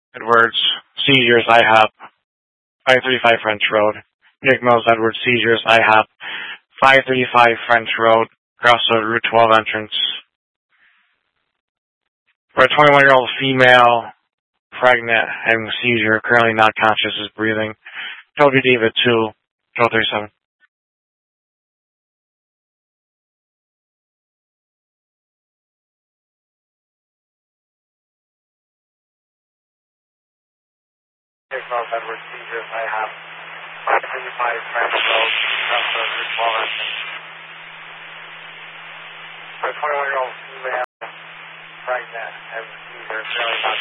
Edwards, seizures, IHOP, 535 French Road. Nick Mills, Edwards, seizures, IHOP, 535 French Road, Crossroad Route 12 entrance. For a 21-year-old female, pregnant, having a seizure, currently not conscious, is breathing. Told you David 2, 1237. Nick Mills, Edwards, seizures, IHOP, 535 French Road, Crossroad Route 12 entrance. For a 21-year-old female, pregnant, having a seizure, currently not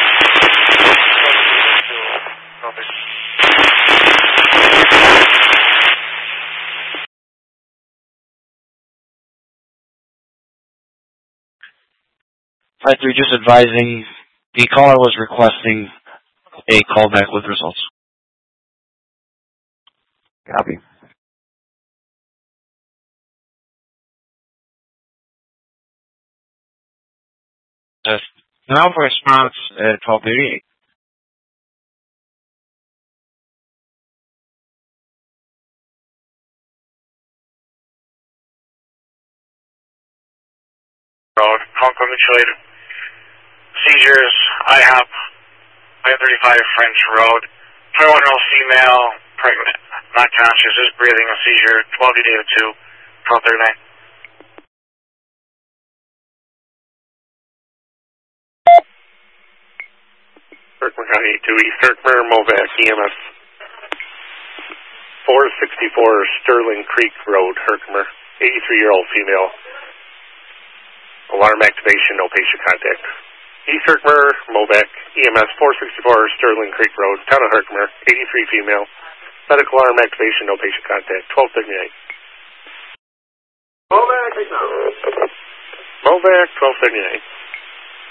conscious. 5-3, just advising the caller was requesting a callback with results. Copy. Now for response at 12:38. Road, Hong Kong Detroit. Seizures, IHOP, 535 French Road. 21-year-old female, pregnant, not conscious, is breathing, a seizure, 12:2, 12:39. Herkimer County 2 East Herkimer, Movac, EMS 464 Sterling Creek Road, Herkimer, 83-year-old female. Alarm activation, no patient contact. East Herkimer, Movac, EMS 464 Sterling Creek Road, Town of Herkimer, 83 female. Medical alarm activation, no patient contact, 12:39. Movac, 12:39.